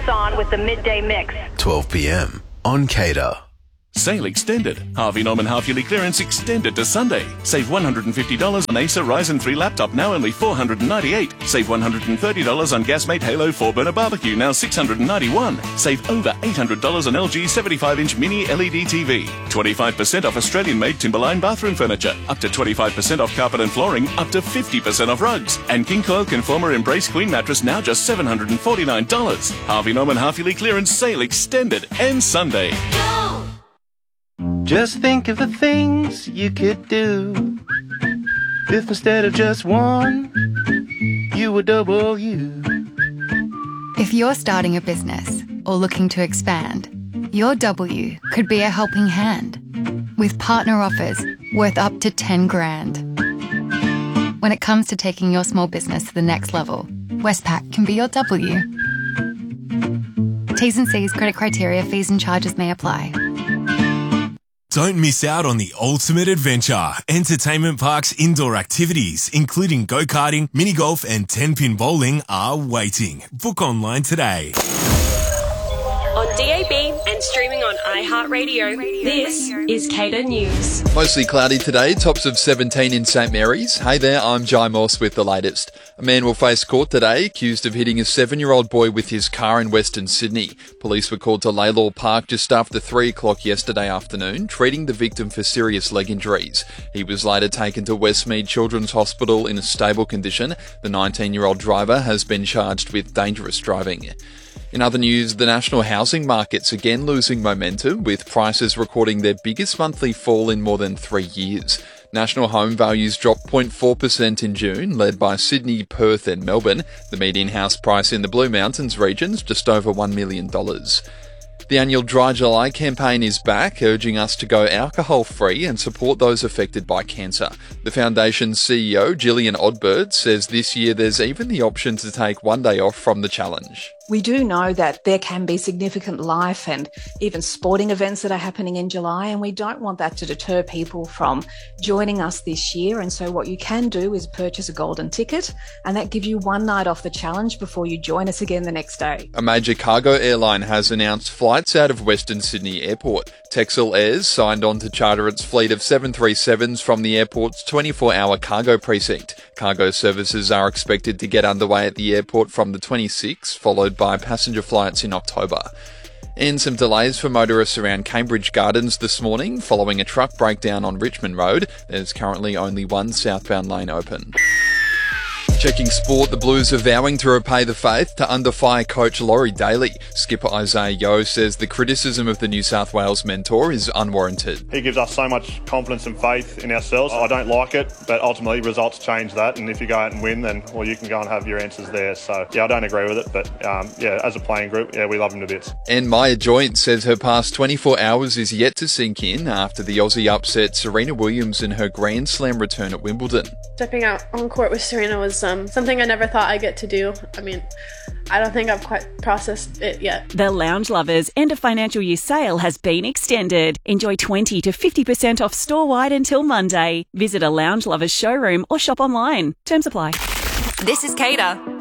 Chris on with the Midday Mix. 12 p.m. on Cater. Sale extended. Harvey Norman half-yearly clearance extended to Sunday. Save $150 on Acer Ryzen 3 laptop, now only $498. Save $130 on Gasmate Halo 4-burner barbecue, now $691. Save over $800 on LG 75-inch mini LED TV. 25% off Australian-made Timberline bathroom furniture. Up to 25% off carpet and flooring. Up to 50% off rugs. And King Coil Conformer Embrace Queen mattress, now just $749. Harvey Norman half-yearly clearance sale extended. Ends Sunday. Just think of the things you could do if instead of just one, you were double you. If you're starting a business or looking to expand, your W could be a helping hand with partner offers worth up to 10 grand. When it comes to taking your small business to the next level, Westpac can be your W. T's and C's, credit criteria, fees and charges may apply. Don't miss out on the ultimate adventure. Entertainment Park's indoor activities, including go-karting, mini-golf and 10-pin bowling, are waiting. Book online today. On DAB and streaming on iHeartRadio, this is Cater News. Mostly cloudy today, tops of 17 in St Mary's. Hey there, I'm Jai Morse with the latest. A man will face court today accused of hitting a 7-year-old boy with his car in Western Sydney. Police were called to Laylaw Park just after 3 o'clock yesterday afternoon, treating the victim for serious leg injuries. He was later taken to Westmead Children's Hospital in a stable condition. The 19-year-old driver has been charged with dangerous driving. In other news, the national housing market's again losing momentum, with prices recording their biggest monthly fall in more than 3 years. National home values dropped 0.4% in June, led by Sydney, Perth and Melbourne. The median house price in the Blue Mountains region's just over $1 million. The annual Dry July campaign is back, urging us to go alcohol-free and support those affected by cancer. The foundation's CEO, Gillian Odbert, says this year there's even the option to take one day off from the challenge. We do know that there can be significant life and even sporting events that are happening in July, and we don't want that to deter people from joining us this year. And so what you can do is purchase a golden ticket, and that gives you one night off the challenge before you join us again the next day. A major cargo airline has announced flights out of Western Sydney Airport. Texel Airs signed on to charter its fleet of 737s from the airport's 24-hour cargo precinct. Cargo services are expected to get underway at the airport from the 26th, followed by passenger flights in October. And some delays for motorists around Cambridge Gardens this morning following a truck breakdown on Richmond Road. There's currently only one southbound lane open. Checking sport, the Blues are vowing to repay the faith to under-fire coach Laurie Daly. Skipper Isaiah Yeo says the criticism of the New South Wales mentor is unwarranted. He gives us so much confidence and faith in ourselves. I don't like it, but ultimately results change that. And if you go out and win, then, well, you can go and have your answers there. So, yeah, I don't agree with it. But, as a playing group, we love him to bits. And Maya Joynt says her past 24 hours is yet to sink in after the Aussie upset Serena Williams in her Grand Slam return at Wimbledon. Stepping out on court with Serena was something I never thought I'd get to do. I mean, I don't think I've quite processed it yet. The Lounge Lovers end of financial year sale has been extended. Enjoy 20 to 50% off store-wide until Monday. Visit a Lounge Lovers showroom or shop online. Terms apply. This is Cater.